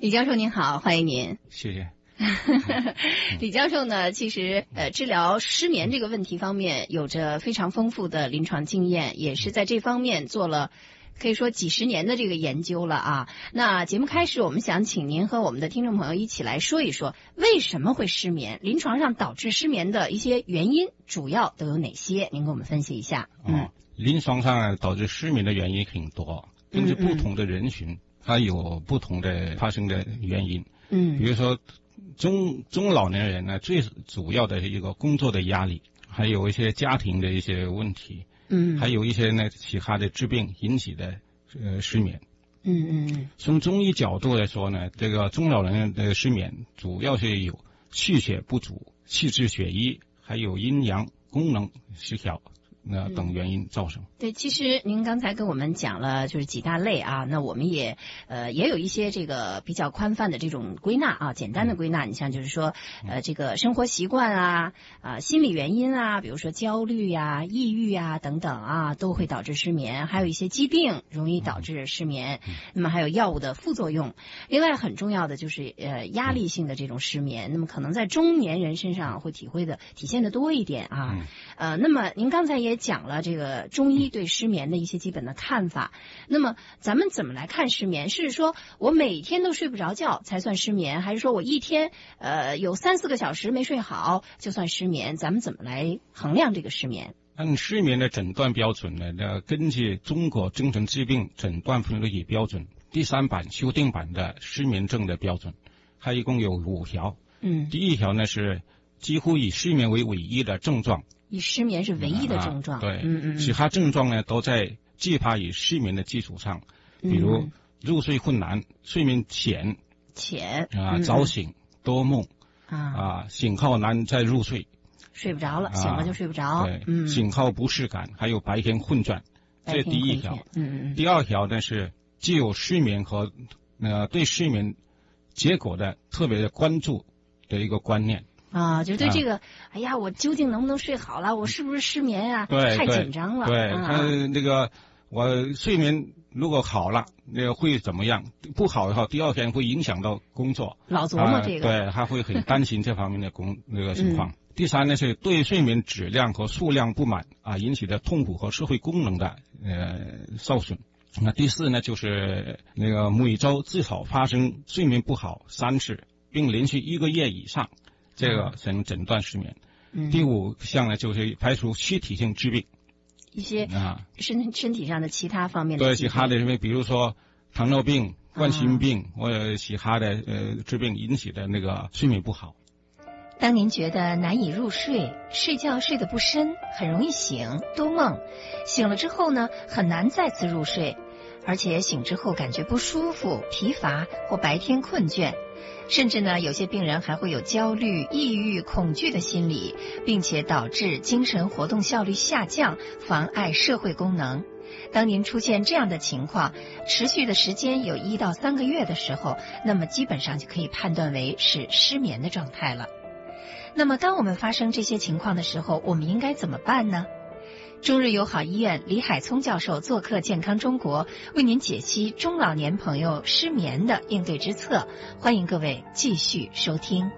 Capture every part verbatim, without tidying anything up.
李教授您好，欢迎您。 谢谢。 李教授呢，其实呃，治疗失眠这个问题方面有着非常丰富的临床经验，也是在这方面做了可以说几十年的这个研究了啊。那节目开始，我们想请您和我们的听众朋友一起来说一说，为什么会失眠？临床上导致失眠的一些原因，主要都有哪些？您给我们分析一下。 嗯，哦、临床上导致失眠的原因很多，根据不同的人群，嗯嗯它有不同的发生的原因。 嗯， 比如说中中老年人呢，最主要的一个工作的压力，还有一些家庭的一些问题， 嗯， 还有一些呢其他的疾病引起的呃失眠。 嗯嗯， 从中医角度来说呢，这个中老年人的失眠主要是有气血不足、气滞血瘀，还有阴阳功能失调那等原因造成。 嗯、对，其实您刚才跟我们讲了就是几大类啊，那我们也呃也有一些这个比较宽泛的这种归纳啊，简单的归纳，你像就是说呃这个生活习惯啊啊心理原因啊，比如说焦虑呀、啊、抑郁啊等等啊，都会导致失眠，还有一些疾病容易导致失眠，那么还有药物的副作用。另外很重要的就是呃压力性的这种失眠，那么可能在中年人身上会体会的体现的多一点啊。呃，那么您刚才也讲了这个中医对失眠的一些基本的看法，那么咱们怎么来看失眠？是说我每天都睡不着觉才算失眠，还是说我一天呃有三四个小时没睡好就算失眠？咱们怎么来衡量这个失眠？ 按失眠的诊断标准呢，那根据中国精神疾病诊断分类标准第三版修订版的失眠症的标准，它一共有五条。 嗯， 第一条呢是几乎以失眠为唯一的症状。 以失眠是唯一的症状， 啊、对， 嗯嗯， 其他症状呢都在继发于失眠的基础上，比如入睡困难、睡眠浅、 浅啊、早醒、多梦啊啊、醒后难再入睡， 睡不着了，醒了就睡不着， 对， 嗯， 醒后不适感，还有白天困倦，这是第一条。 嗯嗯， 第二条呢是既有失眠和呃对失眠结果的特别的关注的一个观念。 啊，就对这个，啊、哎呀，我究竟能不能睡好了？我是不是失眠啊？ 对， 太紧张了。 对， 啊、 他那个我睡眠如果好了，那个会怎么样？不好的话，第二天会影响到工作。 老琢磨这个， 呃、对，他会很担心这方面的工那个情况。嗯、第三呢是对睡眠质量和数量不满啊引起的痛苦和社会功能的呃受损。那第四呢就是那个每周至少发生睡眠不好三次，并连续一个月以上。这个才能诊断失眠。嗯、第五项呢，就是排除躯体性疾病， 一些啊身身体上的其他方面的对其他的，比如说糖尿病、冠心病、啊、或者其他的呃疾病引起的那个睡眠不好。 当您觉得难以入睡，睡觉睡得不深，很容易醒，多梦，醒了之后呢，很难再次入睡，而且醒之后感觉不舒服、疲乏或白天困倦。甚至呢，有些病人还会有焦虑、抑郁、恐惧的心理，并且导致精神活动效率下降，妨碍社会功能。当您出现这样的情况，持续的时间有一到三个月的时候，那么基本上就可以判断为是失眠的状态了。那么当我们发生这些情况的时候，我们应该怎么办呢？中日友好医院李海聪教授做客健康中国，为您解析中老年朋友失眠的应对之策，欢迎各位继续收听。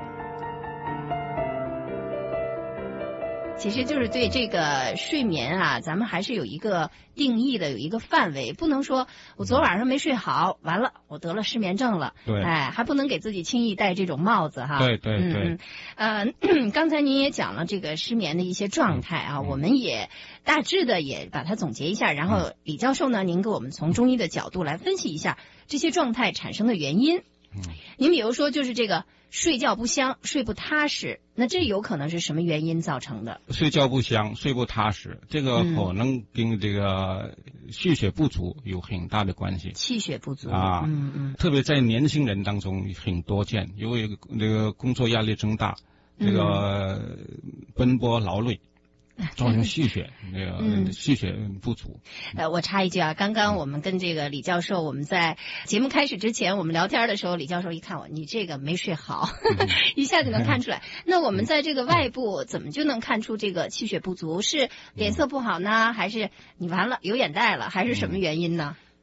其实就是对这个睡眠啊，咱们还是有一个定义的，有一个范围，不能说我昨晚上没睡好，完了我得了失眠症了， 对， 哎，还不能给自己轻易戴这种帽子哈。 对对对。 嗯、呃，刚才您也讲了这个失眠的一些状态啊，嗯、我们也大致的也把它总结一下，然后李教授呢，您给我们从中医的角度来分析一下这些状态产生的原因。嗯，您比如说就是这个睡觉不香、睡不踏实，那这有可能是什么原因造成的？ 睡觉不香、睡不踏实，这个可能跟这个气血不足有很大的关系。 气血不足啊， 嗯嗯， 特别在年轻人当中很多见，因为这个工作压力增大，这个奔波劳累。造成气血那个、嗯、气血不足。 呃，我插一句啊，刚刚我们跟这个李教授，我们在节目开始之前，我们聊天的时候，李教授一看我，你这个没睡好，嗯、一下就能看出来。那我们在这个外部怎么就能看出这个气血不足？是脸色不好呢，还是你完了有眼袋了，还是什么原因呢？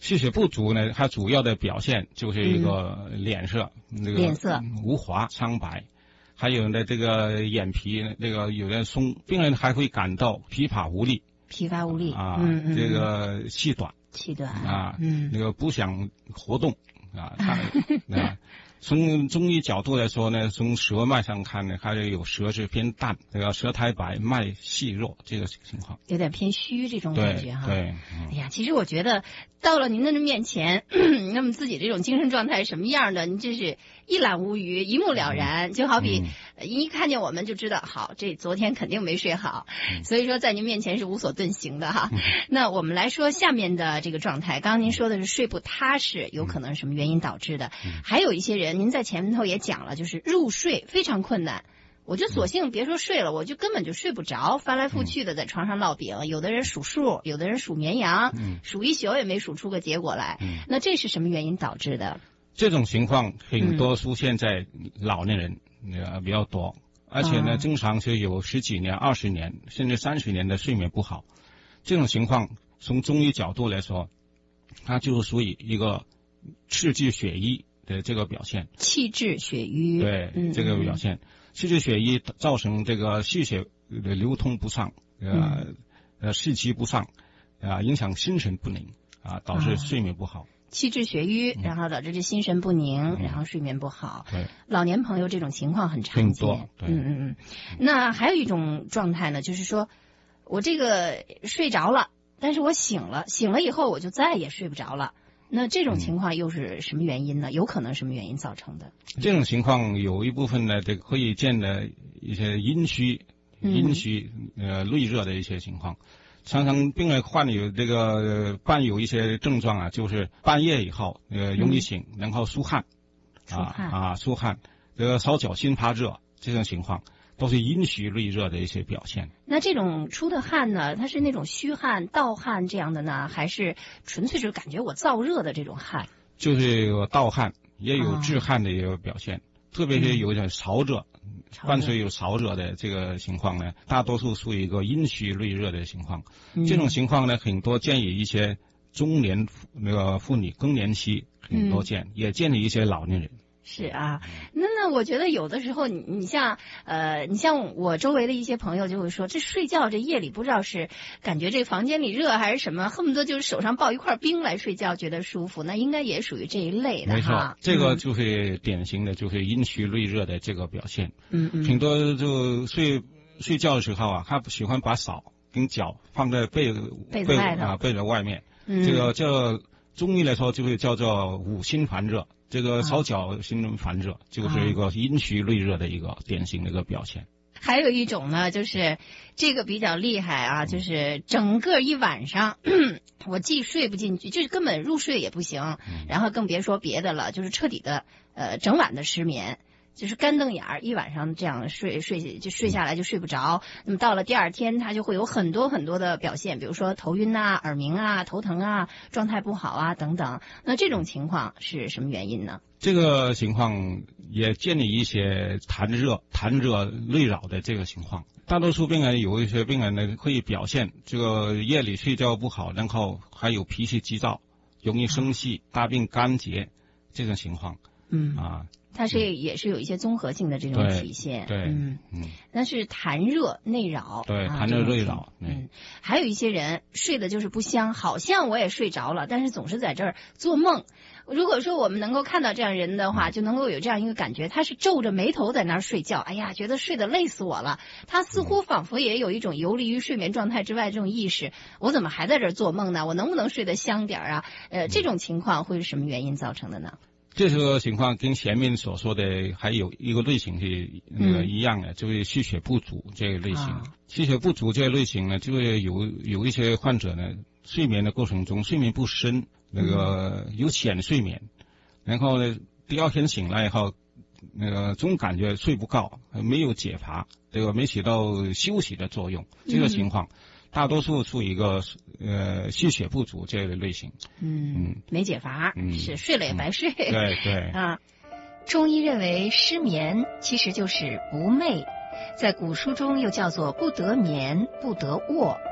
气血不足呢，它主要的表现就是一个脸色， 嗯、 那个脸色无华苍白，还有呢这个眼皮那个有点松，病人还会感到疲乏无力， 疲乏无力啊， 嗯嗯、 这个气短， 气短啊， 嗯， 那个不想活动啊，他啊。从中医角度来说呢，从舌脉上看呢，它有舌质偏淡，这个舌苔白，脉细弱这个情况， 有点偏虚这种感觉哈。 对， 嗯、哎呀，其实我觉得到了您的面前，那么自己这种精神状态什么样的，你真是一览无余，一目了然。嗯、就好比、嗯、一看见我们就知道，好，这昨天肯定没睡好，嗯、所以说在您面前是无所遁形的哈。嗯、那我们来说下面的这个状态，刚刚您说的是睡不踏实，有可能什么原因导致的？嗯、还有一些人。您在前头也讲了，就是入睡非常困难，我就索性别说睡了，我就根本就睡不着，翻来覆去的在床上烙饼。有的人数数，有的人数绵羊，数一宿也没数出个结果来。那这是什么原因导致的？ 这种情况很多出现在老年人呃比较多，而且呢，经常是有十几年、二十年甚至三十年的睡眠不好。这种情况从中医角度来说，它就是属于一个气滞血瘀的这个表现， 气滞血瘀， 对、嗯、这个表现，气滞血瘀造成这个气血的流通不畅，呃、嗯、呃气机不畅，啊、呃、影响心神不宁啊，导致睡眠不好。 气滞血瘀，然后导致这心神不宁，嗯、然后睡眠不好。对，老年朋友这种情况很常见。 很多，对， 嗯嗯嗯。那还有一种状态呢，就是说我这个睡着了，但是我醒了，醒了以后我就再也睡不着了。那这种情况又是什么原因呢？嗯、有可能什么原因造成的？ 这种情况有一部分呢，这个可以见的一些阴虚、阴虚呃内热的一些情况。常常病人患有这个、呃、伴有一些症状啊，就是半夜以后呃容易醒，嗯、然后出汗， 出汗啊啊出汗，这个手脚心发热这种情况。都是阴虚内热的一些表现。 那这种出的汗呢，它是那种虚汗、盗汗这样的呢，还是纯粹是感觉我燥热的这种汗？ 就是有盗汗，也有致汗的一个表现，哦、特别是有点潮热，嗯、伴随有潮热的这个情况呢，大多数属于一个阴虚内热的情况。嗯、这种情况呢，很多见于一些中年那个妇女更年期很多见，嗯、也见于一些老年人。 是啊，那那我觉得有的时候你你像呃你像我周围的一些朋友就会说，这睡觉这夜里不知道是感觉这房间里热还是什么，恨不得就是手上抱一块冰来睡觉觉得舒服，那应该也属于这一类的哈。 没错，这个就是典型的就是阴虚内热的这个表现。 嗯嗯， 挺多就睡睡觉的时候啊，他喜欢把手跟脚放在被被子外头啊被子外面， 嗯、 这个叫中医来说就会叫做五心烦热。这个手脚心烦热，就是一个阴虚内热的一个典型的一个表现。 还有一种呢，就是这个比较厉害啊，就是整个一晚上我既睡不进去，就是根本入睡也不行，然后更别说别的了，就是彻底的呃整晚的失眠。就是干瞪眼儿，一晚上这样睡睡就睡下来就睡不着。那么到了第二天，他就会有很多很多的表现，比如说头晕啊、耳鸣啊、头疼啊、状态不好啊等等。那这种情况是什么原因呢？ 这个情况也见于一些痰热、痰热内扰的这个情况。大多数病人有一些病人呢，会表现这个夜里睡觉不好，然后还有脾气急躁，容易生气、大便干结这种情况。 嗯啊。 它是也是有一些综合性的这种体现， 对， 嗯嗯， 那是痰热内扰， 对， 啊、 痰热内扰， 嗯，还有一些人睡的就是不香，好像我也睡着了，但是总是在这儿做梦。如果说我们能够看到这样人的话， 嗯、 就能够有这样一个感觉，他是皱着眉头在那儿睡觉，哎呀，觉得睡得累死我了。他似乎仿佛也有一种游离于睡眠状态之外这种意识，我怎么还在这儿做梦呢？我能不能睡得香点啊？呃，这种情况会是什么原因造成的呢？ 这个情况跟前面所说的还有一个类型是那个一样的，嗯、就是气血不足这个类型。啊、气血不足这个类型呢，就会有有一些患者呢，睡眠的过程中睡眠不深，那个有浅睡眠，嗯、然后呢，第二天醒来以后，那个总感觉睡不够，没有解乏，这个没起到休息的作用。这个情况。嗯大多数处于一个呃气血不足这类类型， 嗯嗯，没解乏，嗯、是睡了也白睡， 嗯、对对啊。 中医认为失眠其实就是不寐，在古书中又叫做不得眠、不得卧。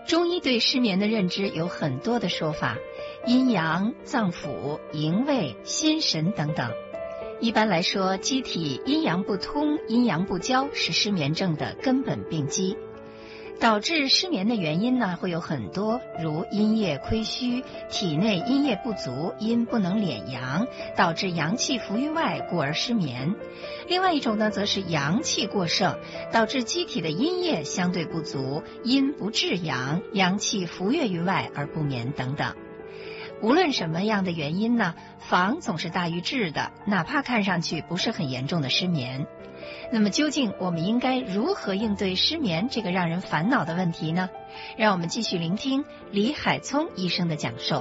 中医对失眠的认知有很多的说法，阴阳、脏腑、营卫、心神等等。一般来说，机体阴阳不通、阴阳不交是失眠症的根本病机。导致失眠的原因呢，会有很多，如阴液亏虚、体内阴液不足，阴不能敛阳，导致阳气浮于外，故而失眠。另外一种呢，则是阳气过盛，导致机体的阴液相对不足，阴不至阳，阳气浮越于外而不眠等等。无论什么样的原因呢，防总是大于治的，哪怕看上去不是很严重的失眠。那么究竟我们应该如何应对失眠这个让人烦恼的问题呢？让我们继续聆听李海聪医生的讲授。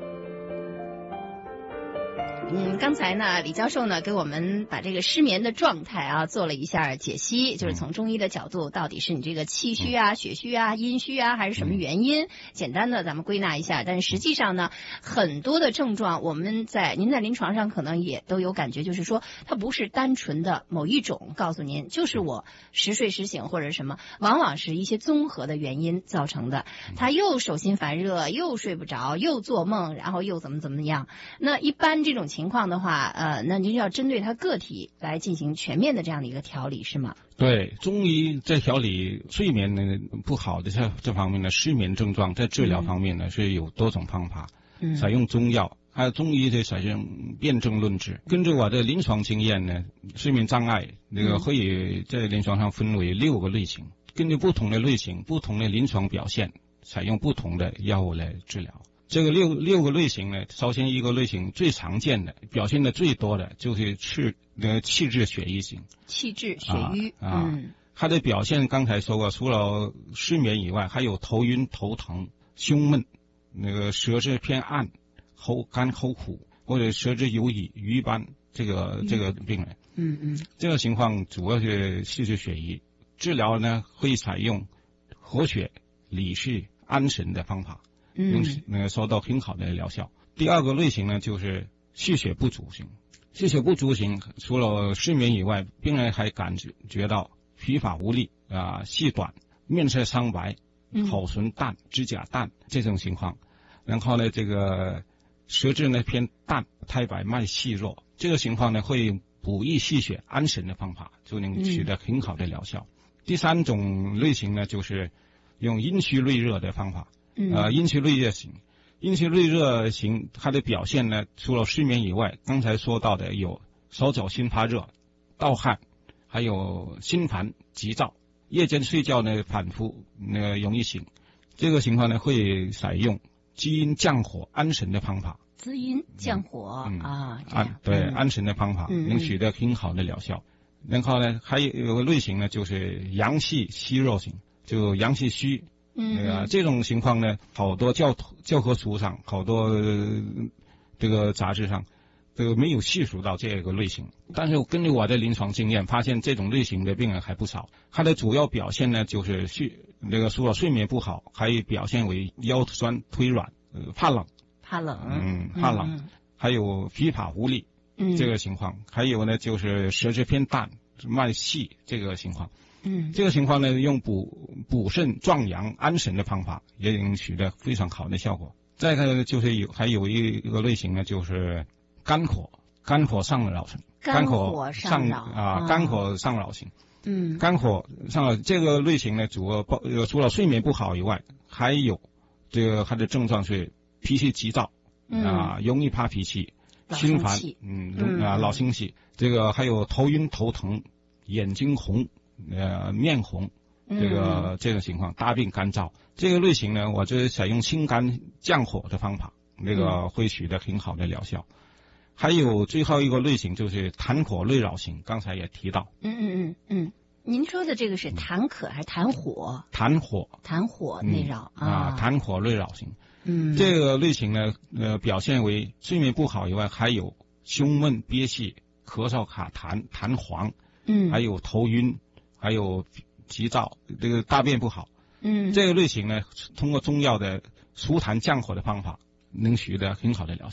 嗯，刚才呢，李教授呢给我们把这个失眠的状态啊做了一下解析，就是从中医的角度，到底是你这个气虚啊、血虚啊、阴虚啊，还是什么原因？简单的咱们归纳一下。但是实际上呢，很多的症状，我们在您在临床上可能也都有感觉，就是说它不是单纯的某一种告诉您，就是我时睡时醒或者什么，往往是一些综合的原因造成的。他又手心烦热，又睡不着，又做梦，然后又怎么怎么样。那一般这种情况的话，呃，那您要针对他个体来进行全面的这样的一个调理，是吗？ 对，中医在调理睡眠呢不好的这这方面的失眠症状，在治疗方面呢、嗯、是有多种方法，嗯，采用中药，还有中医的采用辨证论治。根据我的临床经验呢，睡眠障碍那个会以在临床上分为六个类型，根据不同的类型、不同的临床表现，采用不同的药物来治疗。这个六六个类型呢，首先一个类型最常见的、表现的最多的就是气呃气滞血瘀型。 气滞血瘀， 啊，啊嗯， 它的表现刚才说过，除了失眠以外，还有头晕、头疼、胸闷，那个舌质偏暗、喉干喉苦，或者舌质有瘀瘀斑，这个这个病人， 嗯嗯， 这个情况主要是气滞血瘀。治疗呢会采用活血、理血、安神的方法。能能收到很好的疗效。第二个类型呢，就是气血不足型。气血不足型除了失眠以外，病人还感觉觉到疲乏无力啊、细短、面色苍白、口唇淡、指甲淡这种情况。然后呢，这个舌质呢偏淡、苔白脉细弱，这个情况呢会补益气血、安神的方法，就能取得很好的疗效。嗯、第三种类型呢，就是用阴虚内热的方法。呃，阴虚内热型，阴虚内热型，它的表现呢，除了失眠以外，刚才说到的有手脚心发热、盗汗，还有心烦、急躁，夜间睡觉呢反复那个容易醒。这个情况呢，会采用滋阴降火、安神的方法。 滋阴降火、嗯、啊， 安对、嗯、安神的方法、 嗯、 能取得很好的疗效。然后呢，还有个类型呢，就是阳气虚弱型，就阳气虚。 嗯， 那个这种情况呢，好多教教科书上，好多、呃、这个杂志上，这个没有细数到这个类型。但是根据我的临床经验，发现这种类型的病人还不少。它的主要表现呢，就是睡那个除了睡眠不好，还表现为腰酸腿软、呃怕冷、 怕冷， 嗯怕冷，嗯、还有疲乏无力、嗯、这个情况。还有呢，就是舌质偏淡、脉细这个情况。 嗯， 这个情况呢，用补补肾壮阳安神的方法也能取得非常好的效果。再一个就是有还有一个类型呢，就是肝火肝火上扰型， 肝火上扰啊，肝火上扰型。 嗯， 肝火上扰这个类型呢，主要包除了睡眠不好以外，还有这个它的症状是脾气急躁、嗯、啊，容易发脾气、心烦，嗯啊老生气，这个还有头晕头疼、眼睛红。呃，面红，这个、嗯、这个情况，大便干燥，这个类型呢，我就采用清肝降火的方法，那个会取得很好的疗效。嗯、还有最后一个类型就是痰火内扰型，刚才也提到。 嗯嗯嗯嗯，您说的这个是痰渴还是痰火？ 痰火， 痰火内扰、 嗯、啊，痰火内扰型。 嗯， 这个类型呢，呃，表现为睡眠不好以外，还有胸闷憋气、咳嗽卡痰、痰黄， 嗯， 还有头晕。还有急躁，这个大便不好， 嗯， 这个类型呢，通过中药的疏痰降火的方法，能取得很好的疗效。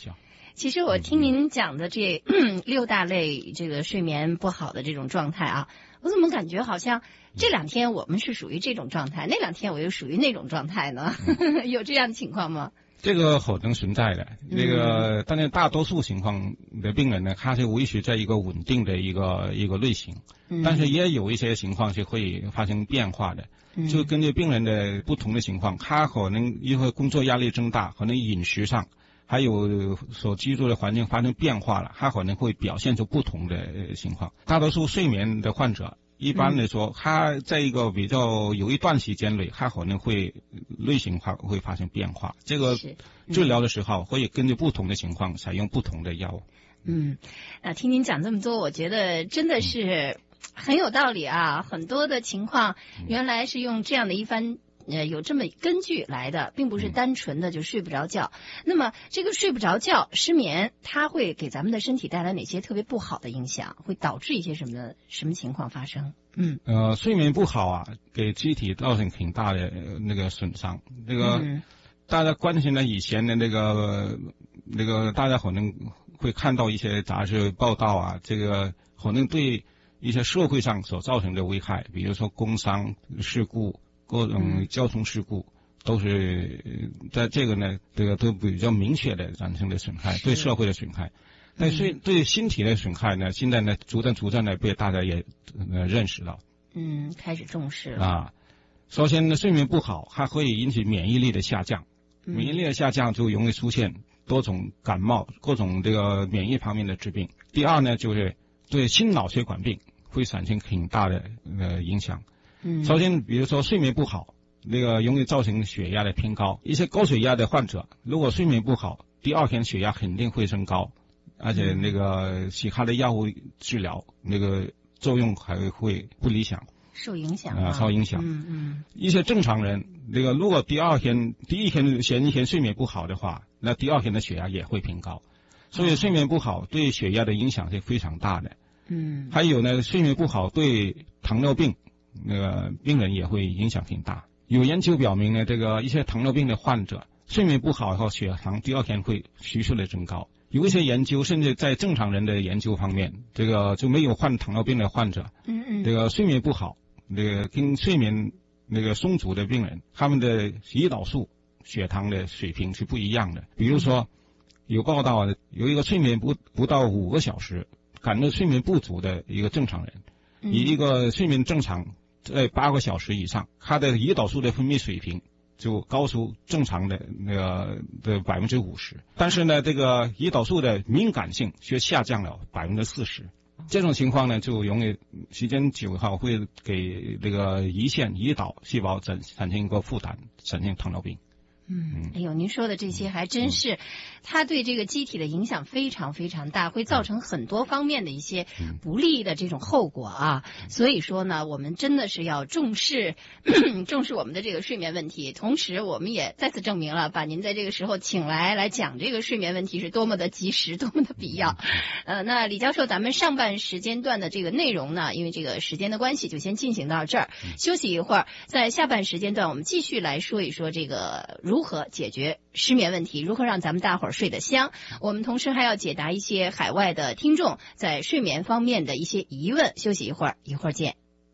其实我听您讲的这、嗯、六大类这个睡眠不好的这种状态啊，我怎么感觉好像这两天我们是属于这种状态，那两天我又属于那种状态呢？有这样的情况吗？ 这个可能存在的，那个，但是大多数情况的病人呢，他是维持在一个稳定的一个一个类型，嗯、但是也有一些情况是会发生变化的，嗯、就根据病人的不同的情况，他可能因为工作压力增大，可能饮食上，还有所居住的环境发生变化了，他可能会表现出不同的情况。大多数睡眠的患者，一般来说，他在一个比较有一段时间内，他可能会类型化会发生变化。这个治疗的时候会根据不同的情况采用不同的药物。 嗯，那听您讲这么多，我觉得真的是很有道理啊。很多的情况原来是用这样的一番呃有这么根据来的，并不是单纯的就睡不着觉。那么这个睡不着觉、失眠，它会给咱们的身体带来哪些特别不好的影响？会导致一些什么什么情况发生？嗯， 呃，睡眠不好啊，给机体造成挺大的、呃、那个损伤。那个、嗯、大家关心的以前的那个那个，大家可能会看到一些杂志报道啊，这个可能对一些社会上所造成的危害，比如说工伤事故、各种交通事故，都是在这个呢，这个都比较明确的产生的损害，对社会的损害。但是对身体的损害呢，现在呢逐渐逐渐的被大家也呃认识到， 嗯，开始重视了啊。首先呢，睡眠不好，它会引起免疫力的下降，嗯、免疫力的下降就容易出现多种感冒、各种这个免疫方面的疾病。第二呢，就是对心脑血管病会产生挺大的呃影响。嗯，首先比如说睡眠不好，那个容易造成血压的偏高，一些高血压的患者，如果睡眠不好，第二天血压肯定会升高。而且那个其他的药物治疗那个作用还会不理想， 受影响啊、呃，受影响。 嗯嗯。 一些正常人，那个如果第二天、第一天前一天睡眠不好的话，那第二天的血压也会偏高。所以睡眠不好对血压的影响是非常大的。嗯。还有呢，睡眠不好对糖尿病那个病人也会影响挺大。有研究表明呢，这个一些糖尿病的患者睡眠不好后，血糖第二天会迅速的增高。有一些研究，甚至在正常人的研究方面，这个就没有患糖尿病的患者，嗯嗯，这个睡眠不好，那个跟睡眠那个充足的病人，他们的胰岛素、血糖的水平是不一样的。比如说，有报道有一个睡眠不不到五个小时，感到睡眠不足的一个正常人，嗯、一个睡眠正常在八个小时以上，他的胰岛素的分泌水平就高出正常的那个的百分之五十，但是呢，这个胰岛素的敏感性却下降了百分之四十。这种情况呢，就容易时间久后会给这个胰腺、胰岛细胞产产生一个负担，产生糖尿病。 嗯，哎呦，您说的这些还真是，它对这个机体的影响非常非常大，会造成很多方面的一些不利的这种后果啊。所以说呢，我们真的是要重视重视我们的这个睡眠问题。同时，我们也再次证明了，把您在这个时候请来来讲这个睡眠问题是多么的及时，多么的必要。呃，那李教授，咱们上半时间段的这个内容呢，因为这个时间的关系，就先进行到这儿，休息一会儿，在下半时间段我们继续来说一说这个如。如何解决失眠问题？如何让咱们大伙儿睡得香？我们同时还要解答一些海外的听众在睡眠方面的一些疑问。休息一会儿，一会儿见。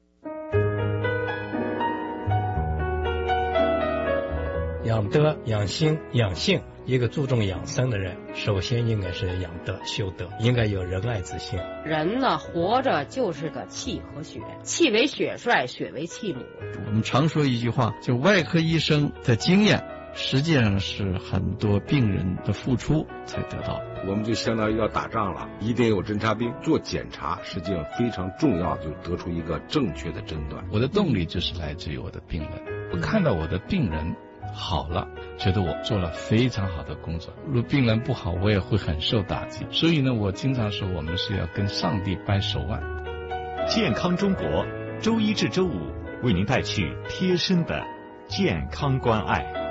养德、养心、养性，一个注重养生的人，首先应该是养德、修德，应该有仁爱之心。 人呢，活着就是个气和血，气为血帅，血为气母。 我们常说一句话，就外科医生的经验，实际上是很多病人的付出才得到。 我们就相当于要打仗了，一定有侦察兵做检查，实际上非常重要，就得出一个正确的诊断。 我的动力就是来自于我的病人，我看到我的病人好了，觉得我做了非常好的工作。如果病人不好，我也会很受打击。所以呢，我经常说，我们是要跟上帝掰手腕。 健康中国，周一至周五为您带去贴身的健康关爱。